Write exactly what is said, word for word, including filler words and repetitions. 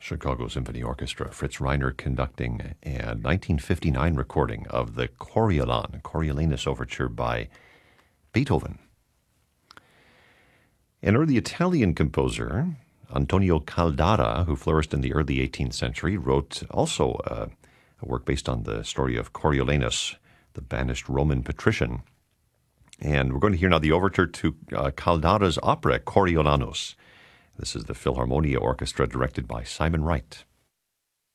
Chicago Symphony Orchestra, Fritz Reiner conducting a nineteen fifty-nine recording of the Coriolan, Coriolanus Overture by Beethoven. An early Italian composer, Antonio Caldara, who flourished in the early eighteenth century, wrote also uh, a work based on the story of Coriolanus, the banished Roman patrician. And we're going to hear now the overture to uh, Caldara's opera, Coriolanus. This is the Philharmonia Orchestra directed by Simon Wright.